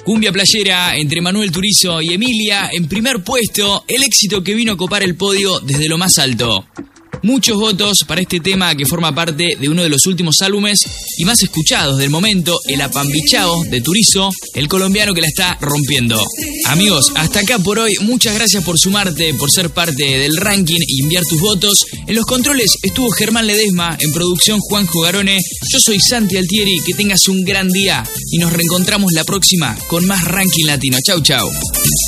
Cumbia playera entre Manuel Turizo y Emilia. En primer puesto, el éxito que vino a copar el podio desde lo más alto. Muchos votos para este tema que forma parte de uno de los últimos álbumes y más escuchados del momento, el Apambichao de Turizo, el colombiano que la está rompiendo. Amigos, hasta acá por hoy. Muchas gracias por sumarte, por ser parte del ranking y enviar tus votos. En los controles estuvo Germán Ledesma, en producción Juanjo Garone. Yo soy Santi Altieri, que tengas un gran día y nos reencontramos la próxima con más Ranking Latino. Chau, chau.